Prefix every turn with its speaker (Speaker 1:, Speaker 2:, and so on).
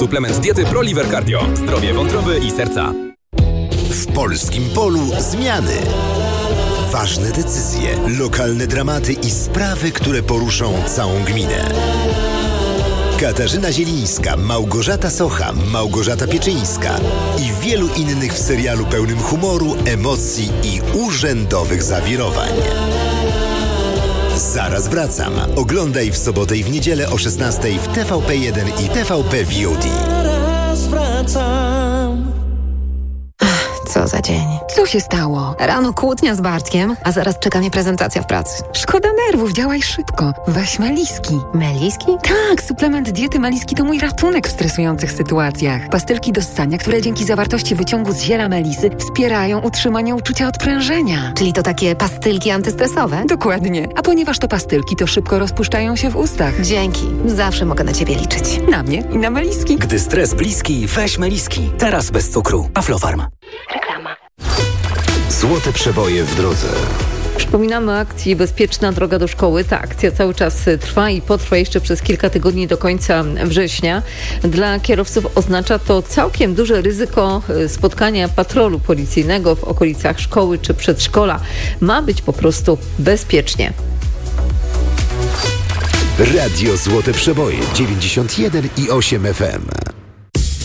Speaker 1: Suplement diety ProLiver Cardio. Zdrowie wątroby i serca.
Speaker 2: W polskim polu zmiany. Ważne decyzje, lokalne dramaty i sprawy, które poruszą całą gminę. Katarzyna Zielińska, Małgorzata Socha, Małgorzata Pieczyńska i wielu innych w serialu pełnym humoru, emocji i urzędowych zawirowań. Zaraz wracam. Oglądaj w sobotę i w niedzielę o 16:00 w TVP1 i TVP VOD.
Speaker 3: Zaraz wracam.
Speaker 4: Co za dzień. Co się stało? Rano kłótnia z Bartkiem, a zaraz czeka mnie prezentacja w pracy.
Speaker 5: Szkoda nerwów, działaj szybko. Weź Meliski.
Speaker 4: Meliski?
Speaker 5: Tak, suplement diety Meliski to mój ratunek w stresujących sytuacjach. Pastylki do ssania, które dzięki zawartości wyciągu z ziela melisy wspierają utrzymanie uczucia odprężenia.
Speaker 4: Czyli to takie pastylki antystresowe?
Speaker 5: Dokładnie. A ponieważ to pastylki, to szybko rozpuszczają się w ustach.
Speaker 4: Dzięki. Zawsze mogę na ciebie liczyć.
Speaker 5: Na mnie i na Meliski.
Speaker 6: Gdy stres bliski, weź Meliski. Teraz bez cukru. Aflofarm.
Speaker 4: Reklama.
Speaker 2: Złote przeboje w drodze.
Speaker 7: Przypominamy o akcji Bezpieczna droga do szkoły. Ta akcja cały czas trwa i potrwa jeszcze przez kilka tygodni do końca września. Dla kierowców oznacza to całkiem duże ryzyko spotkania patrolu policyjnego w okolicach szkoły czy przedszkola. Ma być po prostu bezpiecznie.
Speaker 2: Radio Złote Przeboje 91,8 FM.